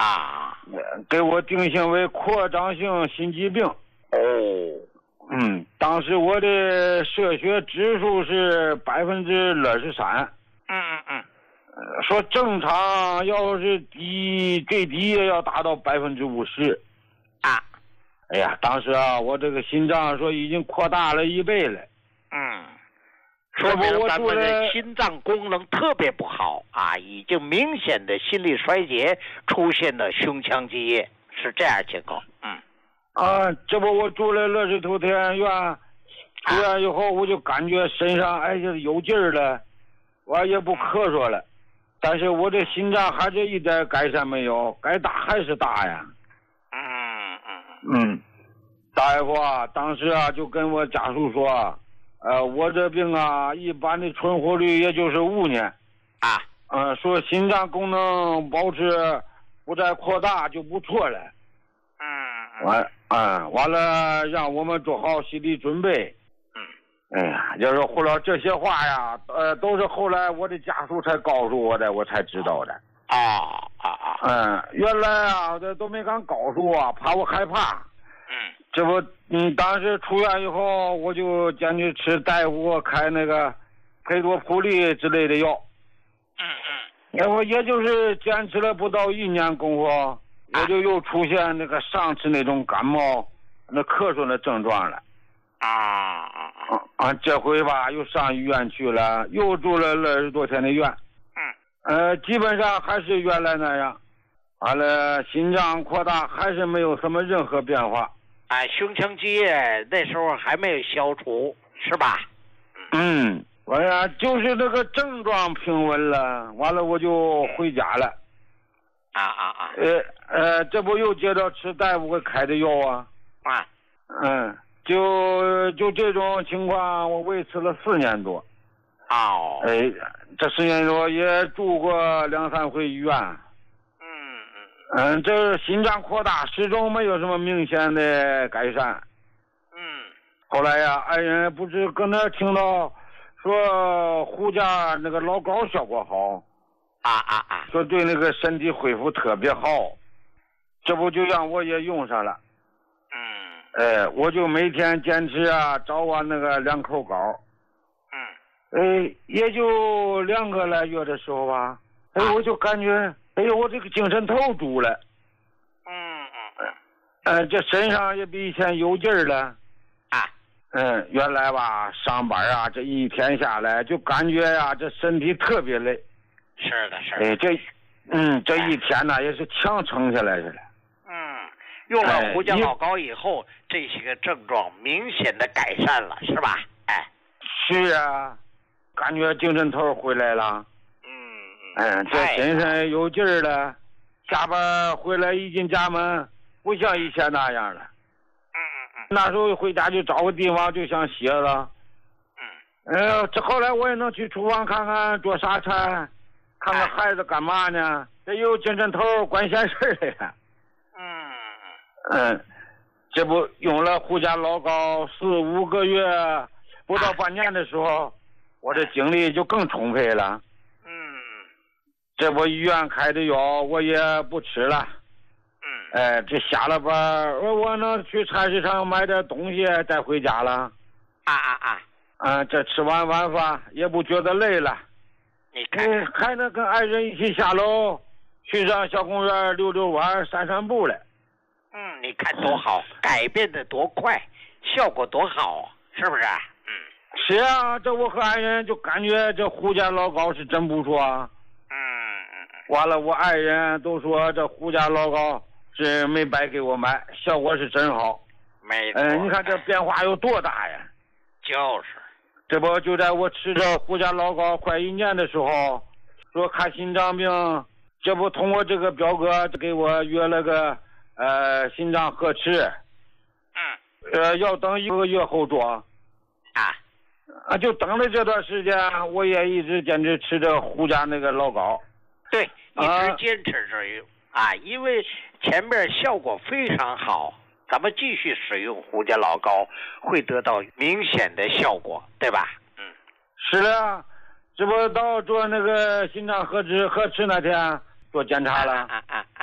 啊， 给我定性为扩张性心肌病。 哦， 当时我的射血指数是23%。说正常要是最低也要达到50%。 啊， 哎呀，当时啊，我这个心脏说已经扩大了1倍了。 说明咱们的心脏功能特别不好啊，已经明显的心力衰竭，出现了胸腔积液，是这样情况。 这不我住了乐视头天然院，出院以后我就感觉身上有劲儿了，我也不咳嗽了，但是我这心脏还是一点改善没有，该大还是大呀。大夫啊，当时啊就跟我家属说，我这病啊，一般的存活率也就是5年。说心脏功能保持不再扩大就不错了。完了让我们做好心理准备。哎呀，要是后来这些话呀，都是后来我的家属才告诉我的，我才知道的。原来啊，这都没敢告诉我，怕我害怕。这不，当时出院以后，我就坚决吃大夫开那个佩多普利之类的药。我也就是坚持了不到1年功夫，我就又出现那个上次那种感冒、那咳嗽的症状了。这回吧，又上医院去了，又住了20多天的院。基本上还是原来那样。完了，心脏扩大还是没有什么任何变化。 胸腔积液那时候还没有消除，是吧？ 我呀，就是那个症状平稳了，完了我就回家了。这不又接着吃大夫给开的药啊。就这种情况，我维持了4年多。这4年多也住过2、3回医院。这心脏扩大始终没有什么明显的改善。后来呀，爱人不是搁那听到说胡家那个老膏效果好。说对那个身体恢复特别好，这不就让我也用上了。我就每天坚持啊，早晚那个2口膏。也就2个来月的时候吧，我就感觉，我这个精神头足了。这身上也比以前有劲儿了。原来吧，上班啊，这一天下来就感觉呀，这身体特别累。 是的。 这一天呢，也是强撑下来似的。 用了胡椒老膏以后，这些个症状明显的改善了，是吧？ 是啊，感觉精神头回来了。这身上有劲儿了，下班回来一进家门，不像以前那样了。那时候回家就找个地方就想歇了。这后来我也能去厨房看看做啥菜，看看孩子干嘛呢，这有精神头管闲事了呀。这不用了胡家老膏4、5个月，不到半年的时候，我这精力就更充沛了。这不医院开的药我也不吃了。这下了班我能去菜市场买点东西再回家了。这吃完晚饭也不觉得累了。 你看， 还能跟爱人一起下楼去上小公园溜溜弯散散步了。 你看多好，改变的多快，效果多好，是不是？ 是啊，这我和爱人就感觉这胡家老膏是真不错啊。完了，我爱人都说这胡家老膏是没白给我买，效果是真好。 没错。 你看这变化有多大呀？ 就是。 这不就在我吃着胡家老膏快1年的时候，说看心脏病，这不通过这个表哥给我约了个心脏核磁。要等1个月后做。就等了这段时间，我也一直坚持吃着胡家那个老膏。 对，一直坚持着用因为前面效果非常好，咱们继续使用胡家老膏会得到明显的效果，对吧？ 是的，这不到做那个心脏核磁那天做检查了。